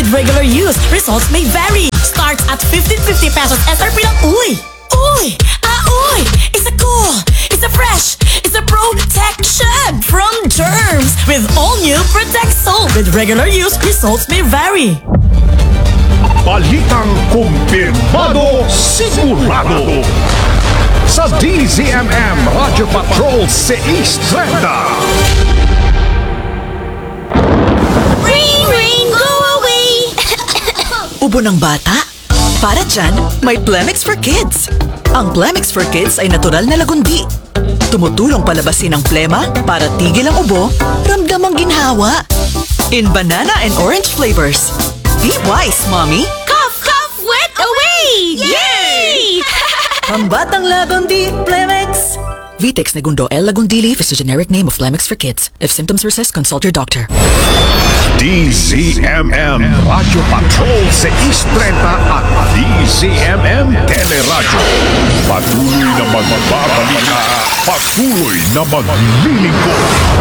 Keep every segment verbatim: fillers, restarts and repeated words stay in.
with regular use. Results may vary. Starts at fifteen fifty pesos S R P lang. Uy! Uy! Ah, uy! It's a cool! It's a fresh! It's a protection from germs! With all new Protect Soap. With regular use, results may vary. Balitang kumpirmado, sigurado. Sa D Z M M Radio Patrol seis thirty. Ring, ring, go away! Ubo ng bata? Para dyan, may Plemix for Kids. Ang Plemix for Kids ay natural na lagundi. Tumutulong palabasin ang plema para tigil ang ubo, ramdam ang ginhawa. In banana and orange flavors. Be wise, Mommy! Cough, cough, wet away! Yay! Pambatang lagundi, Plemix! Vitex Negundo L. Lagundi Leaf is the generic name of Plemix for Kids. If symptoms persist, consult your doctor. D Z M M Radio Patrol seis thirty at D Z M M Teleradyo. Patuloy na magbabalita, patuloy na maglilingkod.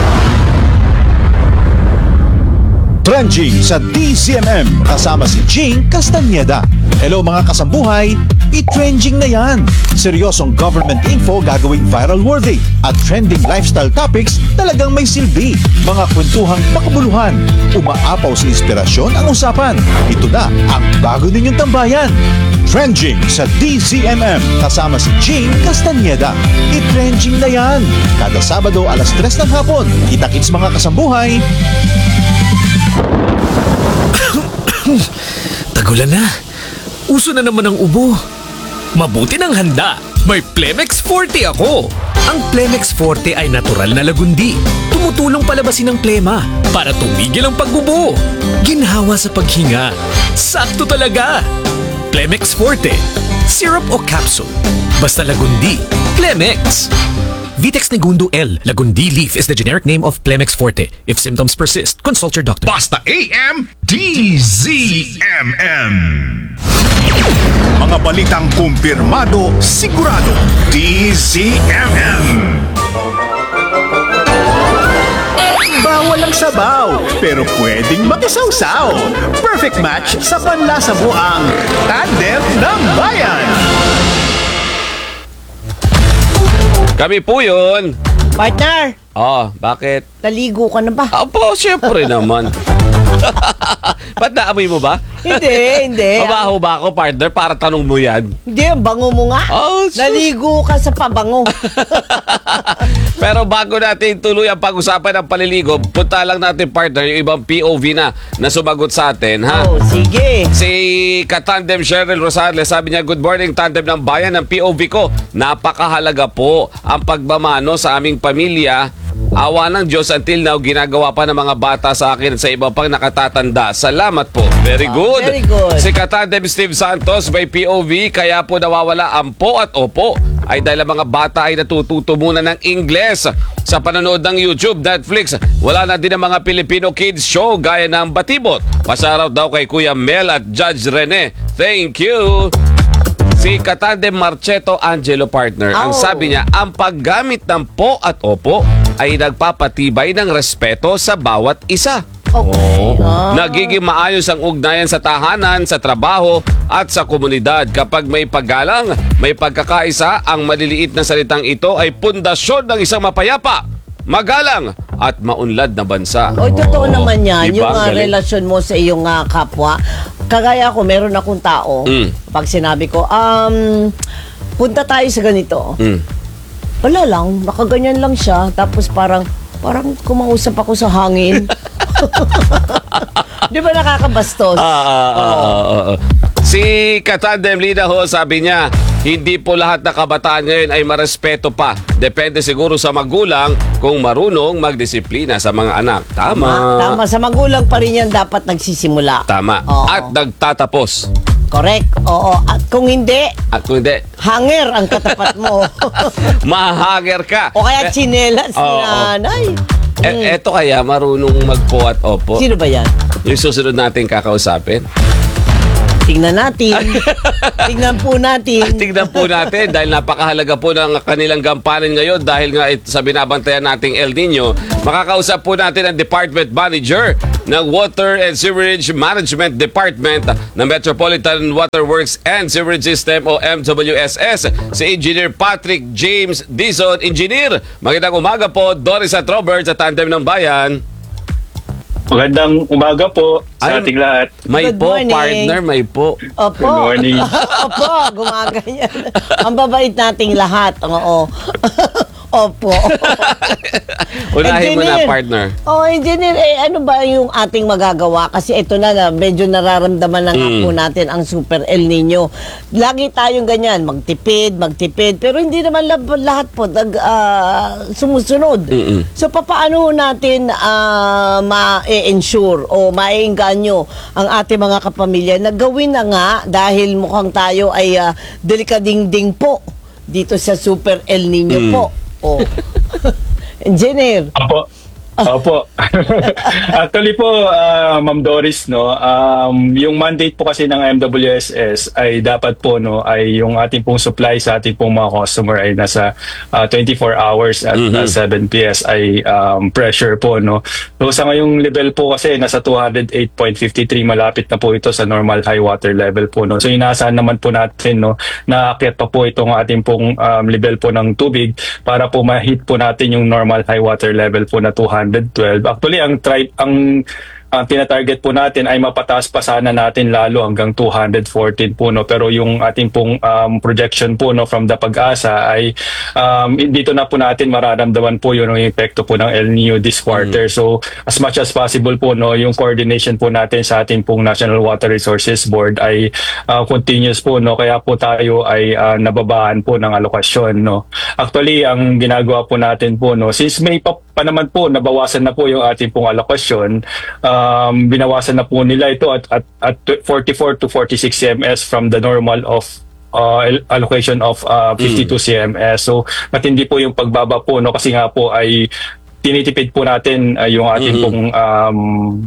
Trending sa D Z M M kasama si Jing Castañeda. Hello mga kasambuhay, i-trending na yan. Seryosong government info gagawing viral worthy at trending lifestyle topics talagang may silbi. Mga kwentuhang makabuluhan, umaapaw sa inspirasyon ang usapan. Ito na ang bago ninyong tambayan. Trending sa D Z M M kasama si Jing Castañeda. I-trending na yan. Kada Sabado alas tres ng hapon. Kita-kits mga kasambuhay. Tagulan na. Uso na naman ang ubo. Mabuti ng handa. May Plemix forty ako. Ang Plemix forty ay natural na lagundi. Tumutulong palabasin ang plema para tumigil ang pagbubo. Ginhawa sa paghinga. Sakto talaga. Plemix forty. Syrup o capsule. Basta lagundi. Plemix. Vitex Negundo L. Lagundi Leaf is the generic name of Plemix forty. If symptoms persist, consult your doctor. Basta A M, D Z M M. Mga balitang kumpirmado, sigurado. D Z M M. Bawal ang sabaw, pero pwedeng makisawsaw. Perfect match sa panlasa mo ang Tandem ng Bayan. Kami po yun. Partner, Oh, bakit? naligo ka na ba? Apo, syempre naman. Ba't naamoy mo ba? Hindi, hindi. Mabaho ba ako, partner? Para tanong mo yan. Hindi, ang bango mo nga. Oh, sus. Naligo ka sa pabango. Pero bago natin tuloy ang pag-usapan ng paliligo, punta lang natin, partner, yung ibang P O V na na sumagot sa atin, ha? Oh, sige. Si Katandem Cheryl Rosales, sabi niya, good morning, Tandem ng Bayan. Ang P O V ko, napakahalaga po ang pagmamano sa aming pamilya. Awa ng Diyos, until now, ginagawa pa ng mga bata sa akin at sa iba pang nakatatanda. Salamat po. Very good. Very good. Si Katandem Steve Santos, may P O V, kaya po nawawala ang po at opo ay dahil ang mga bata ay natututo muna ng Ingles sa panonood ng YouTube, Netflix. Wala na din ang mga Filipino kids show gaya ng Batibot. Pasaraw daw kay Kuya Mel at Judge Rene. Thank you. Si Katandem Marcheto Angelo, partner, ang Oh. sabi niya, ang paggamit ng po at opo ay nagpapatibay ng respeto sa bawat isa. Okay. Ah. Nagiging maayos ang ugnayan sa tahanan, sa trabaho at sa komunidad. Kapag may paggalang, may pagkakaisa, ang maliliit na salitang ito ay pundasyon ng isang mapayapa, magalang at maunlad na bansa. O, totoo naman yan. Diba? Yung uh, Galing. relasyon mo sa iyong uh, kapwa. Kagaya ko, meron akong tao. Mm. Pag sinabi ko, um, punta tayo sa ganito. Mm. Wala lang, nakaganyan lang siya. Tapos parang, parang kumausap ako sa hangin. Di ba nakakabastos? Ah, ah, ah, ah, ah, ah. Si Katandem Lida ho, sabi niya, hindi po lahat na kabataan ngayon ay marespeto pa. Depende siguro sa magulang kung marunong magdisiplina sa mga anak. Tama. Ah, tama, sa magulang pa rin yan dapat nagsisimula. Tama. Oo. At nagtatapos. Correct. Oo. At kung hindi, At kung hindi, hanger ang katapat mo. mahahanger ka. O kaya tsinelas ni Oo. nanay. E, eto kaya marunong magpo at opo. Sino ba yan? Yung susunod natin kakausapin. tingnan natin. Tingnan po natin. Tingnan po natin dahil napakahalaga po ng kanilang gampanin ngayon dahil nga it, sa binabantayan nating El Nino. Makakausap po natin ang Department Manager ng Water and Sewerage Management Department ng Metropolitan Water Works and Sewerage System o M W S S, si Engineer Patrick James Dizon. Engineer, magandang umaga po. Doris at Robert sa Tandem ng Bayan. Magandang umaga po sa Ay, ating lahat. May Good po, morning. partner, may po. Opo. Good morning. Opo, gumaganyan. Ang babait nating lahat. Oo. Opo. Unahin mo na, Engineer. partner. Oh, engineer, eh, ano ba yung ating magagawa? Kasi ito na, na medyo nararamdaman na nga Mm. po natin ang Super El Nino. Lagi tayong ganyan, magtipid, magtipid, pero hindi naman lab- lahat po nag, ah, sumusunod. Mm-mm. So, papaano natin ah, ma-ensure o ma-engganyo ang ating mga kapamilya na gawin na nga dahil mukhang tayo ay ah, delikadingding po dito sa Super El Nino Mm. po. Oh. Engineer. Opo. Opo. Actually po, ah, Ma'am Doris, no, um, yung mandate po kasi ng M W S S ay dapat po, no, ay yung ating pong supply sa ating pong mga customer ay nasa ah, twenty-four hours at ah, seven P S I um, pressure po, no. So sa ngayong level po kasi nasa two oh eight point five three, malapit na po ito sa normal high water level po, no. So inaasahan naman po natin, no, na aakyat pa po itong ating pong um, level po ng tubig para po ma-hit po natin yung normal high water level po na two twelve. Actually, ang try ang ang tina-target po natin ay mapataas pa sana natin lalo hanggang two fourteen po, no, pero yung ating pong um, projection po, no, from the Pag-asa ay um, dito na po natin mararamdaman po yun yung epekto po ng El Nino this quarter. So as much as possible po, no, yung coordination po natin sa ating pong National Water Resources Board ay uh, continuous po, no, kaya po tayo ay uh, nababaan po ng alokasyon, no. Actually, ang ginagawa po natin po, no, since may pa, pa naman po nabawasan na po yung ating pong alokasyon, uh, Um, binawasan na po nila ito at, at, at forty-four to forty-six C M S from the normal of uh, allocation of uh, fifty-two C M S. So matindi po yung pagbaba po, no, kasi nga po ay tinitipid po natin uh, yung ating pong um,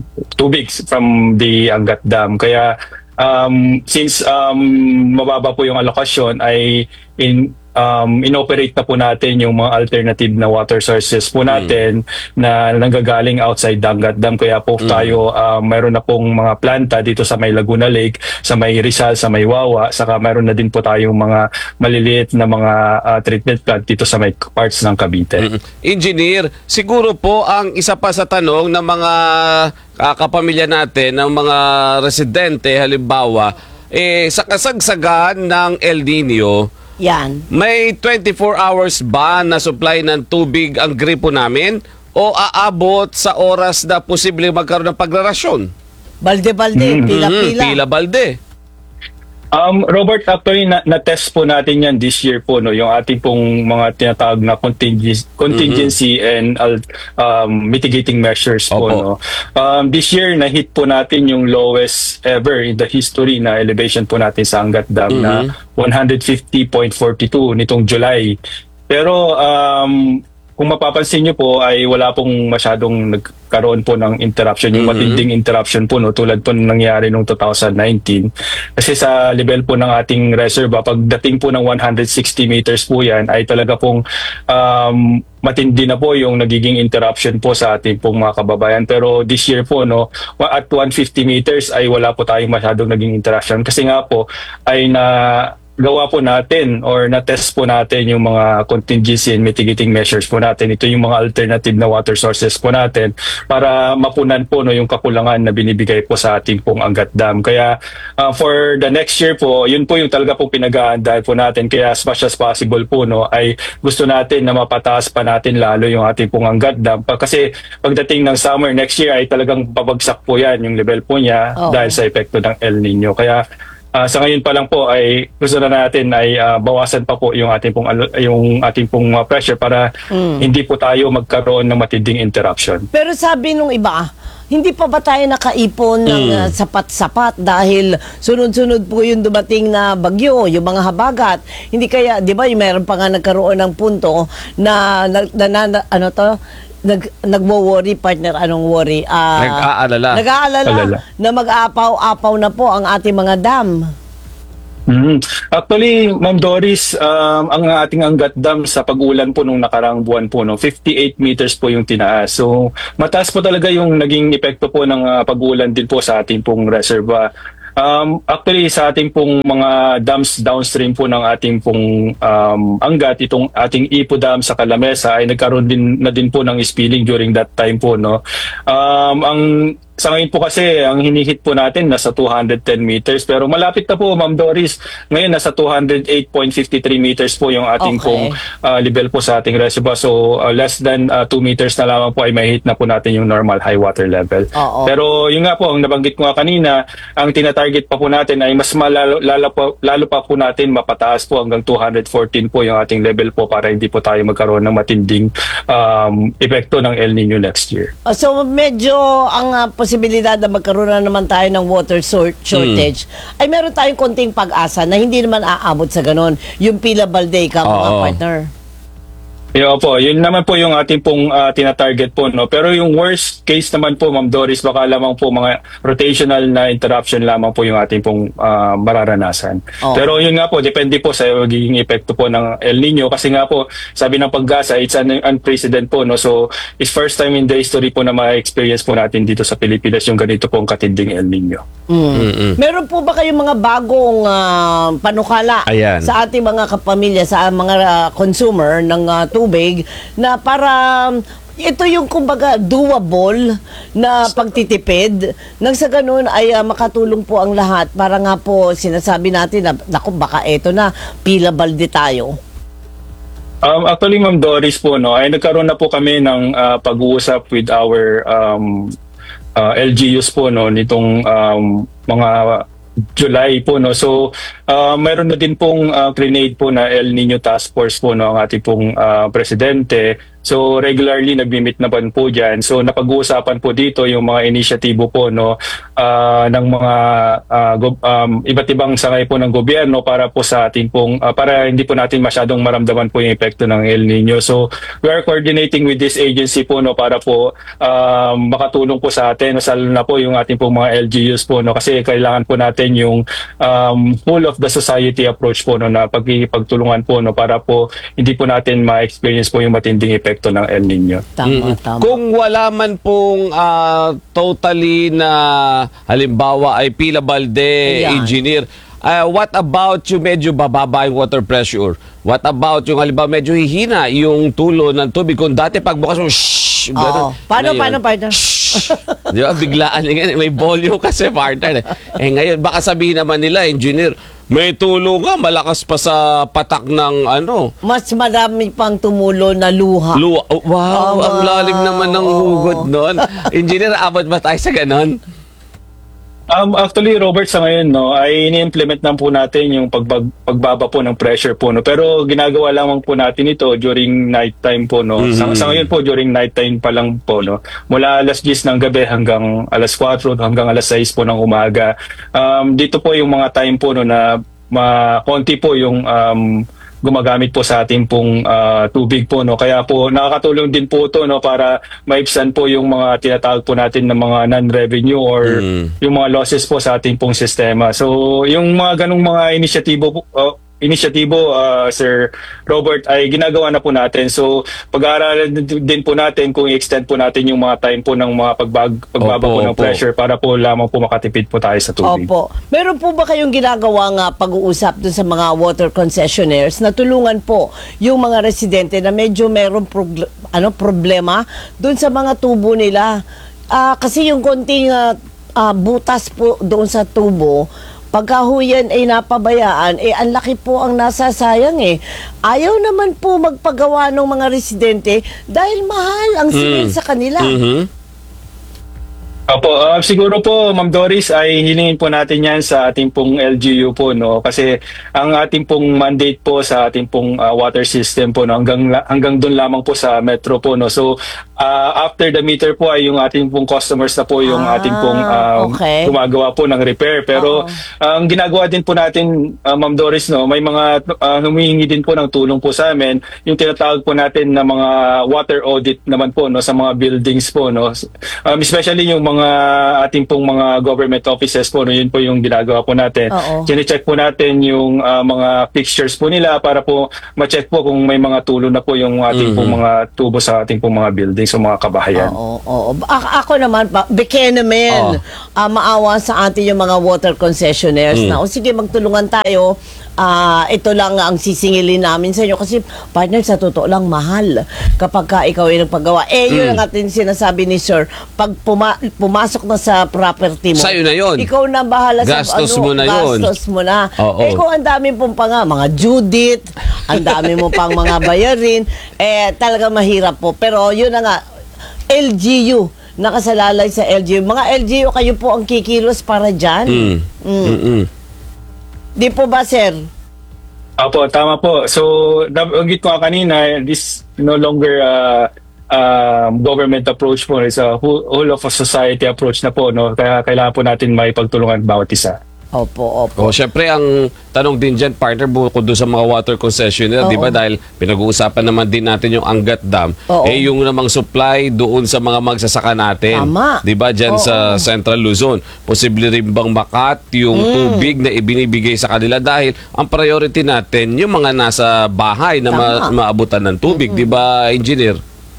tubig from the Angat Dam. Kaya um, since um, mababa po yung alokasyon ay in Um, inoperate na po natin yung mga alternative na water sources po natin mm. na nanggagaling outside Dangat Dam. Kaya po mm. tayo, uh, mayroon na pong mga planta dito sa may Laguna Lake, sa may Rizal, sa may Wawa, saka mayroon na din po tayong mga maliliit na mga uh, treatment plant dito sa may parts ng Cavite. Mm. Engineer, siguro po ang isa pa sa tanong ng mga uh, kapamilya natin, ng mga residente, halimbawa, eh, sa kasagsagan ng El Nino, Yan. may twenty-four hours ba na supply ng tubig ang gripo namin o aabot sa oras na posibleng magkaroon ng pagrarasyon? Balde-balde, pila-pila. Pila balde. Um, Robert, actually na- na-test po natin yan this year po, no, yung ating pong mga tinatawag na contingency, contingency and uh, um, mitigating measures po, Opo. no. Um, this year na-hit po natin yung lowest ever in the history na elevation po natin sa Angat Dam na one fifty point four two nitong July. Pero um, kung mapapansin nyo po ay wala pong masyadong nagkaroon po ng interruption, yung matinding interruption po, no, tulad po ng nangyari noong two thousand nineteen. Kasi sa level po ng ating reserva, pagdating po ng one sixty meters po yan, ay talaga pong um, matindi na po yung nagiging interruption po sa ating pong mga kababayan. Pero this year po, no, at one fifty meters ay wala po tayong masyadong naging interruption. Kasi nga po ay na gawa po natin or na-test po natin yung mga contingency and mitigating measures po natin. Ito yung mga alternative na water sources po natin para mapunan po, no, yung kakulangan na binibigay po sa ating pong Angat Dam. Kaya uh, for the next year po, yun po yung talaga po pinag-aandaan po natin. Kaya as much as possible po, no, ay gusto natin na mapataas pa natin lalo yung ating pong Angat Dam. Kasi pagdating ng summer next year ay talagang babagsak po yan yung level po niya Oh. dahil sa epekto ng El Nino. Kaya Uh, sa ngayon pa lang po ay gusto na natin ay uh, bawasan pa po yung ating pong yung ating pong uh, pressure para mm. hindi po tayo magkaroon ng matinding interruption. Pero sabi nung iba, hindi pa ba tayo nakaipon ng Mm. uh, sapat-sapat dahil sunod-sunod po yung dumating na bagyo, yung mga habagat. Hindi kaya, di ba, yung meron pa nga nagkaroon ng punto na, na, na, na ano to, nag nagwo-worry, partner, anong worry? Ah, Nag-aalala. Nag-aalala Alala. na mag-aapaw-apaw na po ang ating mga dam. Mhm. Actually, Ma'am Doris, um, ang ating Angat Dam sa pag-ulan po nung nakarang buwan po, no, fifty-eight meters po yung tinaas. So, mataas po talaga yung naging epekto po ng ah, pag-ulan din po sa ating pong reserva. Um, actually, sa ating pong mga dams downstream po ng ating pong um, Angat, itong ating Ipo Dam sa Calamesa ay nagkaroon din na din po ng spilling during that time po, no. Um, ang sa ngayon po kasi, ang hinihit po natin nasa two hundred ten meters. Pero malapit na po, Ma'am Doris. Ngayon, nasa two hundred eight point five three meters po yung ating Okay. pong uh, level po sa ating reservoir. So, uh, less than uh, two meters na lamang po ay mahihit na po natin yung normal high water level. Oo. Pero yun nga po, ang nabanggit ko nga kanina, ang tinatarget pa po natin ay mas malalo, lalo, pa, lalo pa po natin mapataas po hanggang two hundred fourteen po yung ating level po para hindi po tayo magkaroon ng matinding um, epekto ng El Nino next year. Ah, so medyo ang ah, posibilidad na magkaroon na naman tayo ng water sor- shortage ay meron tayong konting pag-asa na hindi naman aabot sa ganon. Yung Pila Balde ka, mga Oo. partner. Yeah, po, yun naman po yung ating pong uh, tina-target po, no. Pero yung worst case naman po, Ma'am Doris, baka lamang po mga rotational na interruption lamang po yung ating pong uh, mararanasan. Oo. Pero yun nga po, depende po sa magiging epekto po ng El Nino kasi nga po, sabi ng Pag-asa, it's an unprecedented po, no. So, it's first time in the history po na ma-experience po natin dito sa Pilipinas yung ganito pong katinding El Nino. Meron po ba kayong mga bagong ah, panukala Ayan. sa ating mga kapamilya, sa mga ah, consumer ng ah, tubig na para um, ito yung kumbaga doable na pagtitipid nang sa ganun ay ah, makatulong po ang lahat para nga po sinasabi natin na naku baka eto na Pila Balde tayo. Um, actually, Ma'am Doris po, no, ay nagkaroon na po kami ng uh, pag-uusap with our um, uh, L G Us po, no, nitong um, mga July po, no. So, uh, mayroon na din pong uh, grenade po na El Nino Task Force po, no, ang ating pong uh, presidente. So, regularly nagmi-meet na po dyan. So, napag-uusapan po dito yung mga inisyatibo po, no, uh, ng mga uh, go- um, iba't ibang sangay po ng gobyerno para po sa ating pong, uh, para hindi po natin masyadong maramdaman po yung epekto ng El Nino. So, we are coordinating with this agency po, no, para po um, makatulong po sa atin, lalo na po yung ating pong mga L G Us po, no, kasi kailangan po natin yung um, whole of the society approach po, no, na pagkikipagtulungan po, no, para po hindi po natin ma-experience po yung matinding epekto ng El Nino. Tama, tama. Kung wala man pong ah, totally na halimbawa ay Pila Balde, Ayan. engineer, ah, what about yung medyo bababa yung water pressure? What about yung halimbawa medyo hihina yung tulo ng tubig? Kung dati pagbukas mo, shhh, Oo. ganun. Paano, Ngayon, paano, partner? Di ba? Biglaan. Yan, may volume kasi, partner. Eh ngayon, baka sabihin naman nila, engineer, may tulo nga, malakas pa sa patak ng ano. Mas marami pang tumulo na luha. Lu wow, Ah, ang lalim naman ng oo. hugot noon. Engineer, abot ba tayo sa ganon? Um, actually, Robert, sa ngayon, no, ay ini-implement na po natin yung pagbag, pagbaba po ng pressure po, no. Pero ginagawa lamang po natin ito during night time po, no. Sa, sa ngayon po, during night time pa lang po, no. Mula alas diyes ng gabi hanggang alas kwatro, hanggang alas sais po ng umaga. Um, dito po yung mga time po, no, na ma konti po yung um, gumagamit po sa ating pong ah, tubig po, no. Kaya po nakakatulong din po ito, no, para maibsan po yung mga tinatawag po natin ng mga non-revenue or yung mga losses po sa ating pong sistema. So yung mga ganung mga inisyatibo po, uh, inisyatibo uh, Sir Robert, ay ginagawa na po natin. So pag-aaralan din po natin kung i-extend po natin yung mga time po ng mga pagbag pagbaba Opo, po ng opo. pressure para po lamang po makatipid po tayo sa tubig. Opo. Meron po ba kayong ginagawa nga pag-uusap dun sa mga water concessionaires na tulungan po yung mga residente na medyo meron prog- ano, problema dun sa mga tubo nila? Ah, kasi yung konting ah, ah, butas po doon sa tubo, pagka ho yan ay napabayaan, eh ang laki po ang nasasayang eh. Ayaw naman po magpagawa ng mga residente dahil mahal ang simil sa kanila. Mhm. Opo, ah, siguro po Ma'am Doris ay hilingin po natin 'yan sa ating pong L G U po, no, kasi ang ating pong mandate po sa ating pong ah, water system po, no, hanggang la- hanggang doon lamang po sa metro po, no. So ah, after the meter po ay yung ating pong customers na po yung Ah, ating pong ah, okay. gumagawa po ng repair. Pero ang ginagawa din po natin, ah, Ma'am Doris, no, may mga ah, humihingi din po ng tulong po sa amin, yung tinatawag po natin na mga water audit naman po, no, sa mga buildings po, no. Um, especially yung mga ating pong mga government offices po, no, yun po yung ginagawa po natin. Oo. Kine-check po natin yung ah, mga fixtures po nila para po ma-check po kung may mga tulo na po yung ating pong mga tubo sa ating pong mga buildings o mga kabahayan. Oo, oo. A- ako naman, pa, beke naman, ah, maawa sa atin yung mga water concessionaires na, o sige, magtulungan tayo. Ah, ito lang ang sisingilin namin sa inyo kasi partner, sa totoo lang mahal kapag ka ikaw ay nagpagawa. Eh, yun ang ating sinasabi ni Sir, pag puma- pumasok na sa property mo, Sa'yo na yun. ikaw na bahala Gastos sa ano, mo na yun. gastos mo na. Oo. Eh, kung ang dami pong pa nga, mga Judith, ang dami mo pang mga bayarin, eh, talaga mahirap po. Pero yun na nga, L G U, nakasalalay sa L G U. Mga L G U, kayo po ang kikilos para dyan. Mm. Mm. Mm-mm. Di po ba, sir? Opo, tama po. So, nabanggit ko nga kanina, this no longer uh, um, government approach po. It's a whole, whole of a society approach na po, no? Kaya kailangan po natin may pagtulungan bawat isa. Opo, opo. O, syempre, ang tanong din dyan, partner, bukod doon sa mga water concessionaire, Oo. di ba? Dahil pinag-uusapan naman din natin yung Angat Dam, Oo. eh yung namang supply doon sa mga magsasaka natin. Tama. Di ba? Dyan Oo. sa Central Luzon. Posible rin bang makat yung Mm. tubig na ibinibigay sa kanila dahil ang priority natin, yung mga nasa bahay na ma- Tama. maabutan ng tubig. Di ba, engineer?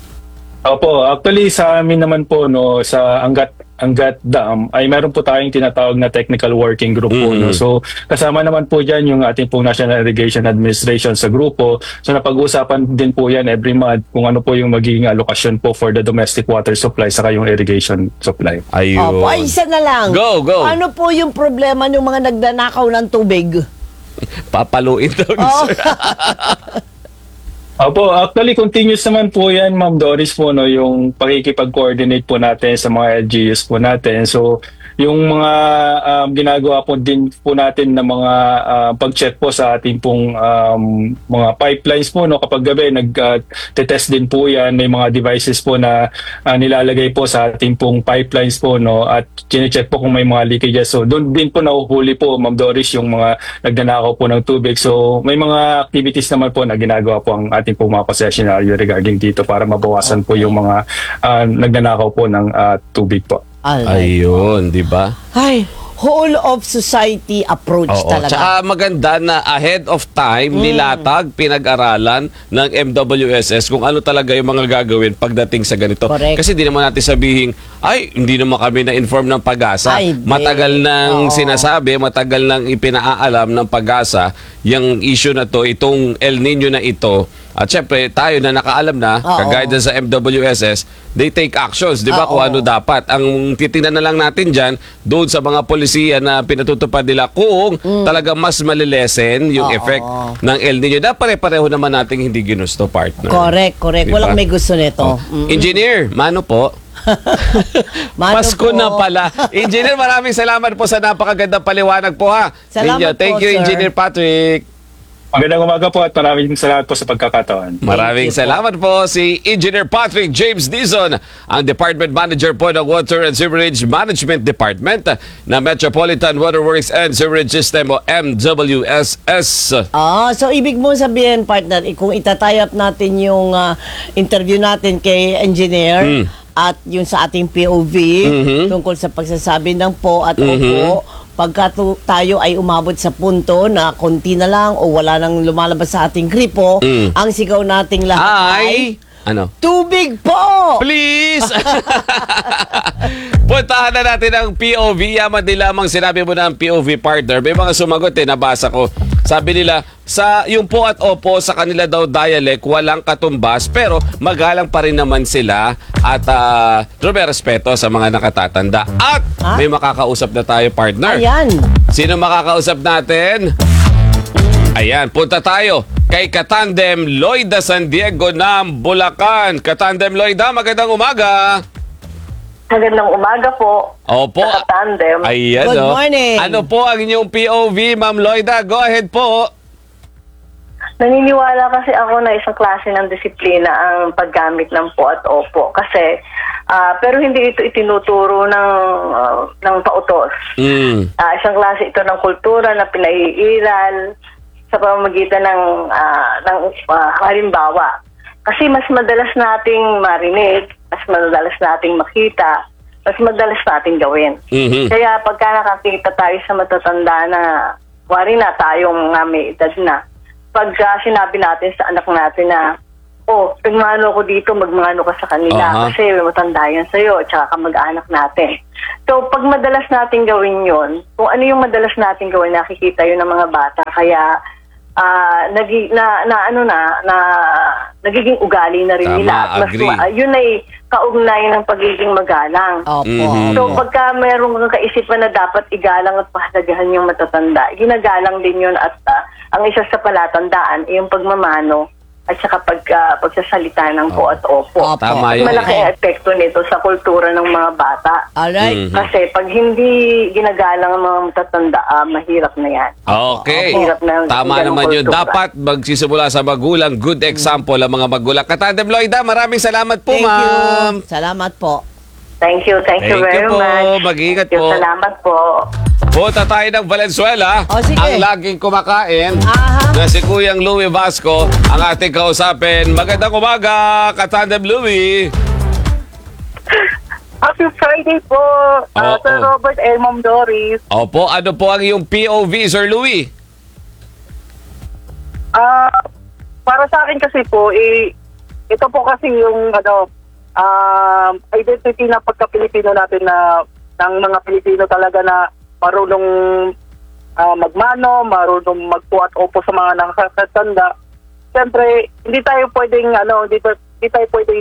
Opo, actually sa amin naman po, no, sa Angat Angat Dam ay meron po tayong tinatawag na technical working group po, no. Mm. So kasama naman po diyan yung ating pong National Irrigation Administration sa grupo. So napag-uusapan din po yan every month kung ano po yung magiging allocation po for the domestic water supply saka yung irrigation supply. Ayun. Opo, ay isa na lang. Go, go. Ano po yung problema ng mga nagdanakaw ng tubig? Papaluin daw ni Oh. sir. Opo, actually continuous naman po yan, Ma'am Doris po, no, yung pakikipag-coordinate po natin sa mga L G Us po natin. So yung mga um, ginagawa po din po natin na mga uh, pag-check po sa ating pong um, mga pipelines po, no, kapag gabi nag-test din po yan, may mga devices po na uh, nilalagay po sa ating pong pipelines po, no, at chine-check po kung may mga leakages. So doon din po nahuhuli po, Ma'am Doris, yung mga nagnanakaw po ng tubig. So may mga activities naman po na ginagawa po ang ating pong mga concessionaire regarding dito para mabawasan po yung mga uh, nagnanakaw po ng uh, tubig po. Alright. Ayun, di ba? Ay, whole of society approach Oo. talaga. Tsaka maganda na ahead of time, nilatag, pinag-aralan ng M W S S kung ano talaga yung mga gagawin pagdating sa ganito. Correct. Kasi di naman natin sabihin, ay, hindi naman kami na-inform ng Pag-asa. Ay, di. Matagal nang Oo. sinasabi, matagal nang ipinaalam ng Pag-asa yung issue na to, itong El Nino na ito. At syempre, tayo na nakaalam na, Oo. kagaya dyan sa M W S S, they take actions, di ba, Oo. kung ano dapat. Ang titingnan na lang natin dyan, doon sa mga polisiya na pinatutupad nila kung talaga mas malilesen yung Mm. Oo. effect ng El Nino. Na pare-pareho naman nating hindi ginusto, partner. Correct, correct. Diba? Walang may gusto nito. Oh. Mm. Engineer, mano po? Mano Pasko po. na pala. Engineer, maraming salamat po sa napakagandang paliwanag po, ha. Salamat Ninyo. Thank po, you, sir. Engineer Patrick. Magandang umaga po at maraming salamat po sa pagkakataon. Maraming you po. salamat po si Engineer Patrick James Dizon, ang Department Manager po ng Water and Sewerage Management Department ng Metropolitan Waterworks and Sewerage System o M W S S. Ah, so ibig mo sabihin, partner, eh, kung itatay up natin yung ah, interview natin kay engineer at yung sa ating P O V tungkol sa pagsasabi ng po at opo, pagka tu- tayo ay umabot sa punto na konti na lang o wala nang lumalabas sa ating gripo, ang sigaw nating lahat ay, Ay, ano? tubig po! Please! Puntahan na natin ang P O V. Yaman din lamang sinabi mo na ang P O V partner. May mga sumagot eh, nabasa ko. Sabi nila, sa yung po at opo sa kanila daw dialect, walang katumbas, pero magalang pa rin naman sila at uh, may respeto sa mga nakatatanda. At Ah? may makakausap na tayo, partner. Ayan. Sino makakausap natin? Ayan, punta tayo kay Katandem Loida San Diego ng Bulacan. Katandem Loida, magandang umaga. Magandang umaga po. Opo. Sa tandem. Ayan, Good oh. morning. Ano po ang inyong P O V, Ma'am Loida? Go ahead po. Naniniwala kasi ako na isang klase ng disiplina ang paggamit ng po at opo. Kasi, ah, pero hindi ito itinuturo ng, ah, ng pautos. Mm. Ah, isang klase ito ng kultura na pinaiiral sa pamamagitan ng, ah, ng ah, halimbawa. Kasi mas madalas nating marinig, mas madalas nating makita, mas madalas nating gawin. Mhm. Kaya pagka nakakita tayo sa matatanda na wari na tayong nga may edad na, pagka sinabi natin sa anak natin na, oh, magmano ko dito, magmano ka sa kanila Aha. kasi matanda yan sa'yo, tsaka kamag-anak natin. So, pag madalas natin gawin yon, kung ano yung madalas natin gawin, nakikita yun ng mga bata. Kaya, ah nagi, na, na ano na, na nagiging ugali na rin Tama, nila. At mas agree. ma- yun ay kaugnay ng pagiging magalang. Opo. Mhm. So pagka mayroong kang kaisipan na dapat igalang at pahalagahan yung matatanda, ginagalang din yun at ah, ang isa sa palatandaan ay yung pagmamano at saka pag, ah, pagsasalita ng po at opo. Opo. Tama yun. Malaki ang epekto nito sa kultura ng mga bata. Alright. Mhm. Kasi pag hindi ginagalang ang mga matatanda, ah, mahirap na yan. Okay. Mahirap na Tama ganung naman yun. kultura. Dapat magsisimula sa magulang. Good example ang mga magulang. Katandem Loida, maraming salamat po, Thank you. ma'am. Salamat po. Thank you, thank, you Thank you very po. much. Mag-ingat Thank you, po. Salamat po. Punta tayo ng Valenzuela. O, sige. Ang laging kumakain Aha. na si Kuyang Louie Vasco ang ating kausapin. Magandang umaga, Katandem Louie. Happy Friday po, uh, Oo. Sir Robert and Ma'am Doris. Opo, ano po ang iyong P O V, Sir Louie? Ah, para sa akin kasi po, eh, ito po kasi yung ano, um, identity na pagka-Pilipino natin na ng mga Pilipino talaga na marunong ah, magmano, marunong magpo at opo sa mga nakakatanda. Siyempre, hindi tayo pwedeng ano, hindi, ta- hindi tayo pwedeng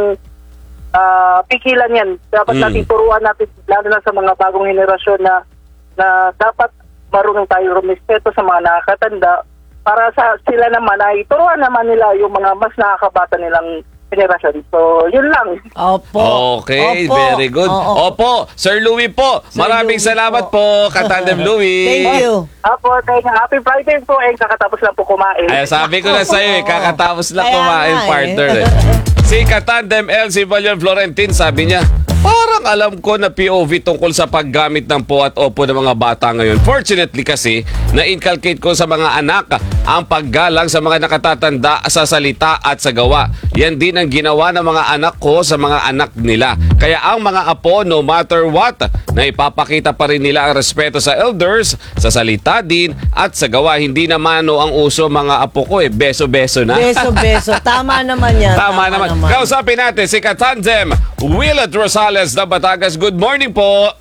ah, pikilan yan. Dapat Mm. natin turuan natin, lalo na sa mga bagong henerasyon na na dapat marunong tayo rumispeto sa mga nakakatanda para sa sila naman ay turuan naman nila yung mga mas nakakabata nilang henerasyon. So, yun lang. Opo. Okay, Opo. very good. Oo. Opo, Sir Louie po. Sir Maraming Louie salamat po. po, Katandem Louie. Thank you. Apo, thank you. Happy Friday po. Eh, kakatapos lang po kumain. Ay, sabi ko na sa'yo eh, kakatapos lang Kaya kumain, nga eh. partner eh. Si Katandem Elsie Valion Florentin, sabi niya, parang alam ko na P O V tungkol sa paggamit ng po at opo ng mga bata ngayon. Fortunately kasi, na-inculcate ko sa mga anak ang paggalang sa mga nakatatanda sa salita at sa gawa. Yan din ang ginawa ng mga anak ko sa mga anak nila. Kaya ang mga apo, no matter what, na ipapakita pa rin nila ang respeto sa elders, sa salita din, at sa gawa. Hindi naman no, ang uso mga apo ko eh, beso-beso na. Beso-beso. Tama naman yan. Tama, naman. Kausapin natin si Katandem Willard Rosales na Batangas. Good morning po.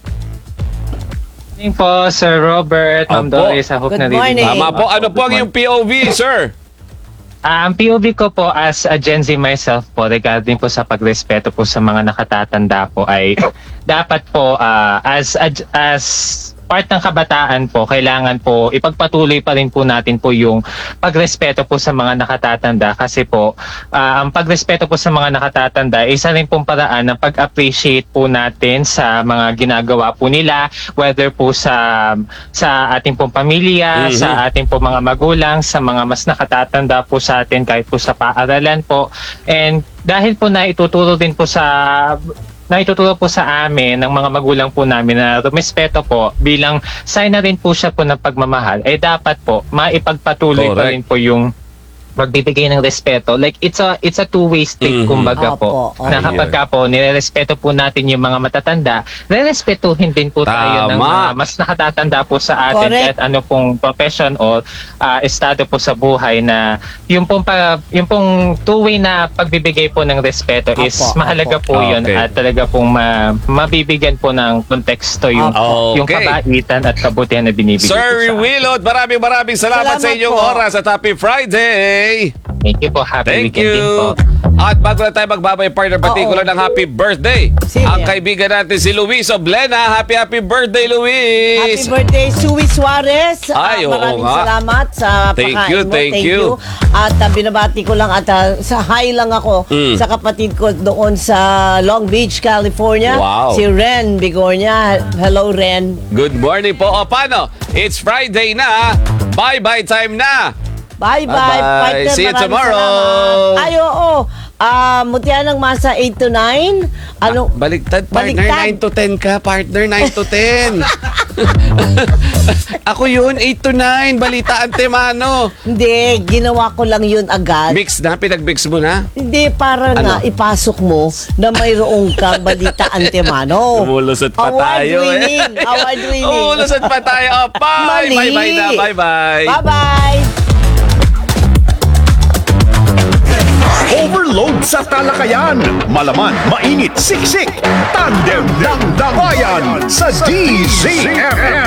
Good morning po, Sir Robert, Ma'am Opo. Doris. I hope Good narinig morning. niyo. Tama po. Ano po ang iyong P O V, sir? Ah, ang P O V ko po as a Gen Z myself po regarding po sa pagrespeto po sa mga nakatatanda po ay dapat po ah, as as part ng kabataan po, kailangan po ipagpatuloy pa rin po natin po yung pagrespeto po sa mga nakatatanda kasi po ah, ang pagrespeto po sa mga nakatatanda isa rin pong paraan ng pag-appreciate po natin sa mga ginagawa po nila, whether po sa sa ating pong pamilya, Mhm. sa ating po mga magulang, sa mga mas nakatatanda po sa atin kahit po sa paaralan po. And dahil po na ituturo din po sa na ituturo po sa amin ng mga magulang po namin na rumispeto po bilang sign na rin po siya po ng pagmamahal, eh dapat po maipagpatuloy pa Correct. rin po yung magbibigay ng respeto. Like it's a it's a two-way street Mhm. kumbaga po. Opo, Na opo. kapag ka po nirerespeto po natin yung mga matatanda, rerespetuhin din po tayo ng Tama. mga mas nakatatanda po sa atin Correct. kahit ano pong profession o ah, estado po sa buhay na yung pong pa, yung pong two-way na pagbibigay po ng respeto is Opo, mahalaga opo. po yun Okay. at talaga pong ma, mabibigyan po ng konteksto yung Opo. yung Okay. kabaitan at kabutihan na binibigay po Sir sa atin. Willard, maraming maraming salamat, Salamat sa inyong po. oras at Happy Friday. Thank you po. Happy Thank weekend din po. you. At bago na tayo magbabay, partner, particular Oo. ng happy birthday. Sino Ang yan? kaibigan natin si Luis Oblena. Happy, happy birthday, Luis! Happy birthday, Suwi Suarez. Ah, Ay, oo maraming nga. salamat sa Thank pagkain you, mo. thank you. At ah, binabati ko lang at ah, sa hi lang ako Mm. sa kapatid ko doon sa Long Beach, California. Wow. Si Ren Bigornia. Hello, Ren. Good morning po. O, paano? It's Friday na. Bye-bye time na. Bye-bye. Bye-bye. Partner, See you maraming tomorrow. salamat. Ay, oo. Ah, mutihan ng masa eight to nine. Ano? Baliktad, partner. Baliktad. nine to ten ka, partner. nine to ten. Ako yun, eight to nine. Balita Antemano. Hindi, ginawa ko lang yun agad. Mix na? Pinag-mix mo na? Hindi, para Ano? nga ipasok mo na mayroong kang balita antemano. Umulusot pa tayo Award eh. winning. Award winning. Umulusot pa tayo. Oh, bye! Mali. Bye-bye na. Bye-bye. Bye-bye. Overload sa talakayan. Malaman, mainit, siksik. Tandem ng Dabayan sa D Z M M.